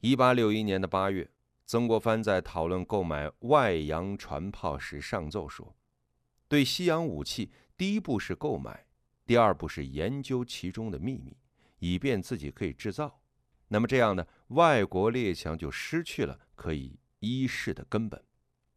1861年的8月，曾国藩在讨论购买外洋船炮时上奏说，对西洋武器，第一步是购买，第二步是研究其中的秘密，以便自己可以制造。那么这样呢，外国列强就失去了可以依恃的根本。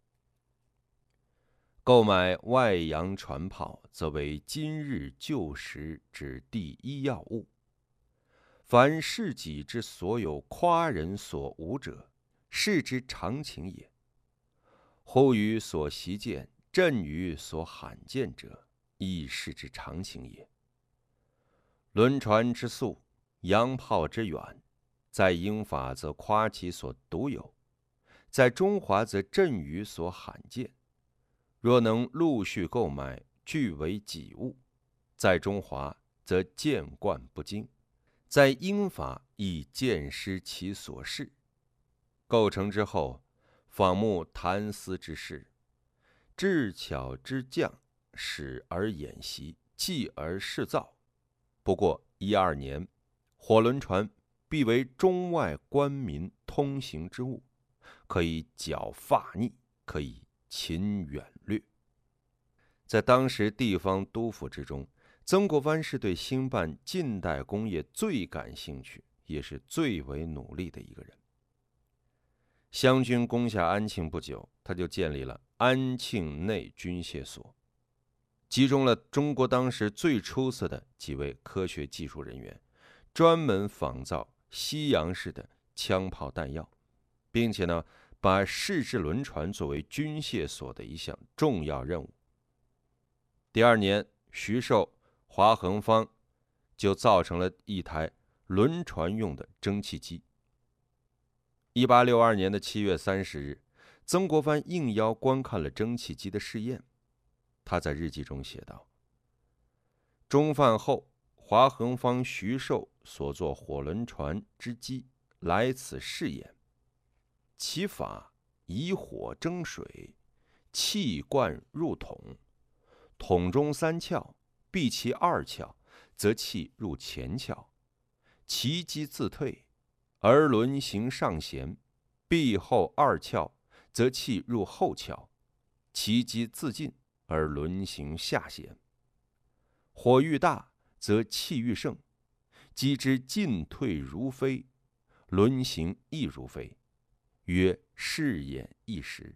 购买外洋船炮，则为今日旧时之第一要务。凡事己之所有夸人所无者，是之常情也。忽于所习见，振于所罕见者，亦是之常情也。轮船之速，洋炮之远，在英法则夸其所独有，在中华则振于所罕见。若能陆续购买，据为己物，在中华则见惯不精，在英法亦见失其所适。构成之后，仿目谈思之事，智巧之将，始而演习，继而试造。不过1、2年，火轮船必为中外官民通行之物，可以剿法逆，可以擒远掠。在当时地方督府之中，曾国藩是对兴办近代工业最感兴趣，也是最为努力的一个人。湘军攻下安庆不久，他就建立了安庆内军械所，集中了中国当时最出色的几位科学技术人员，专门仿造西洋式的枪炮弹药，并且呢，把试制轮船作为军械所的一项重要任务。第2年，徐寿、华恒芳就造成了一台轮船用的蒸汽机。1862年的7月30日，曾国藩应邀观看了蒸汽机的试验。他在日记中写道：中饭后，华恒芳、徐寿所作火轮船之机来此试验，其法以火蒸水，气灌入桶，桶中3窍，闭其2窍，则气入前窍，其机自退，而轮行上弦；闭后2窍，则气入后窍，其机自进，而轮行下弦。火愈大，则气愈盛，机之进退如飞，轮行亦如飞，曰试验一时。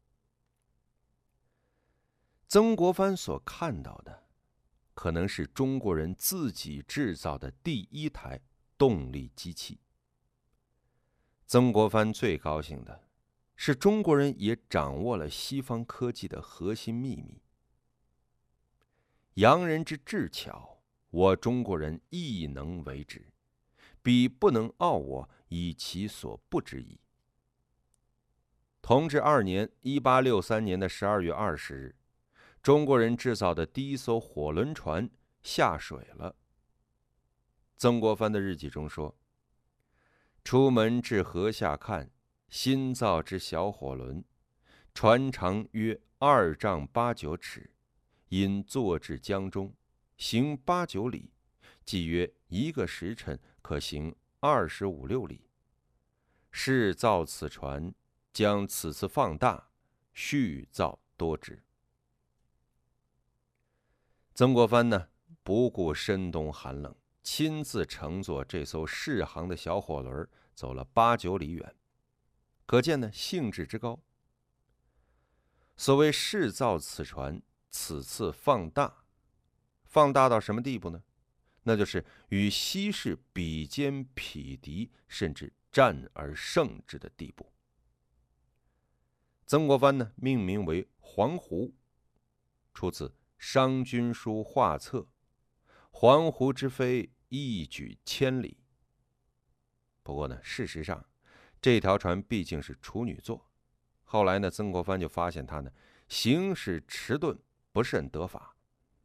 曾国藩所看到的，可能是中国人自己制造的第一台动力机器。曾国藩最高兴的是，中国人也掌握了西方科技的核心秘密。洋人之智巧，我中国人亦能为之，彼不能傲我以其所不知矣。同治2年，1863年的12月20日，中国人制造的第一艘火轮船下水了。曾国藩的日记中说：出门至河下看，新造之小火轮，船长约2丈8、9尺，因坐至江中，行8、9里，即约1个时辰可行25、6里。试造此船，将此次放大，续造多之。曾国藩呢，不顾深冬寒冷，亲自乘坐这艘适航的小火轮，走了8、9里远，可见呢兴致之高。所谓试造此船，此次放大，放大到什么地步呢？那就是与西式比肩匹敌，甚至战而胜之的地步。曾国藩呢，命名为黄湖，出自《商君书画册》，黄湖之飞，一举千里。不过呢，事实上，这条船毕竟是处女座。后来呢，曾国藩就发现它呢，行驶迟钝，不甚得法。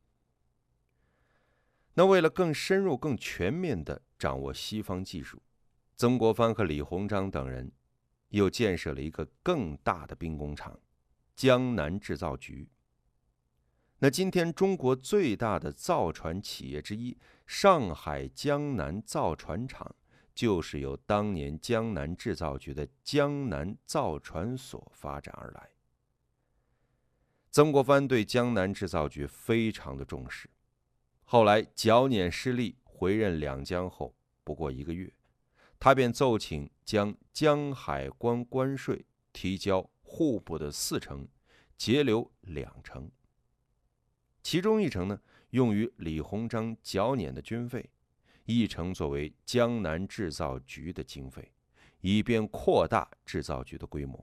那为了更深入、更全面地掌握西方技术，曾国藩和李鸿章等人又建设了一个更大的兵工厂——江南制造局。那今天中国最大的造船企业之一上海江南造船厂， 就是由当年江南制造局的江南造船所发展而来。曾国藩对江南制造局非常的重视，后来剿捻失利，回任两江后不过1个月，他便奏请将江海关关税提交户部的4成，截留2成，其中1成呢用于李鸿章剿捻的军费，1成作为江南制造局的经费，以便扩大制造局的规模。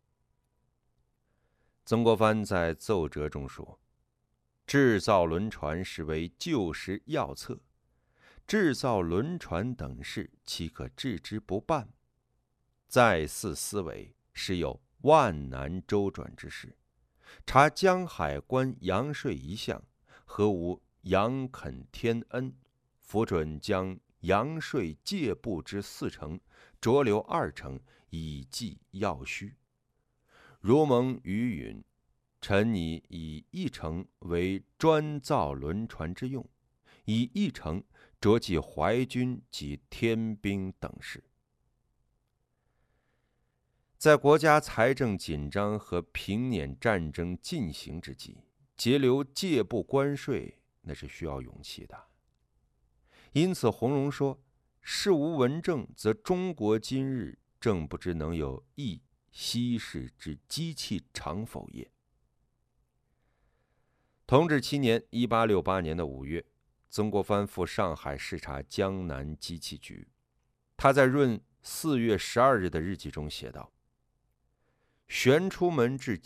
曾国藩在奏折中说：“制造轮船实为旧时要策，制造轮船等事，岂可置之不办？再四思维，实有万难周转之事。查江海关洋税一项，何无杨肯天恩，符准将洋税借部之4成，着留2成，以济要需。如蒙余允，臣拟以1成为专造轮船之用，以1成着记淮军及天兵等事。”在国家财政紧张和平捻战争进行之际，节流借部关税，那是需要勇气的。因此弘荣说：“事无文政，则中国今日正不知能有一稀世之机器长否也。”同治7年1868年的5月，曾国藩赴上海视察江南机器局。他在闰4月12日的日记中写道：“旋出门至